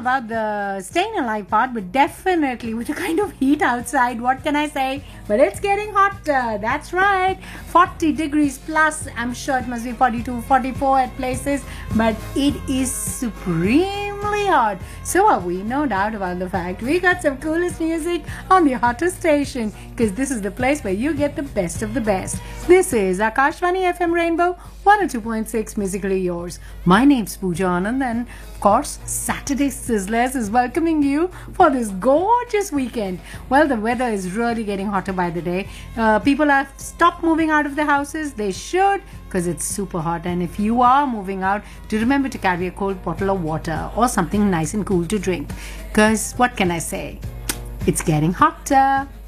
about the staying alive part, but definitely with the kind of heat outside, what can I say? But it's getting hotter. That's right. 40 degrees plus. I'm sure it must be 42, 44 at places, but it is supremely hot. So are we, no doubt about the fact. We got some coolest music on the hottest station, because this is the place where you get the best of the best. This is Akashvani FM Rainbow 102.6, musically yours. My name's Pooja Anand, and of course, Saturday Sizzlers is welcoming you for this gorgeous weekend. Well, the weather is really getting hotter by the day. People have stopped moving out of their houses. They should, because it's super hot. And if you are moving out, do remember to carry a cold bottle of water or something nice and cool to drink. Because what can I say? It's getting hotter.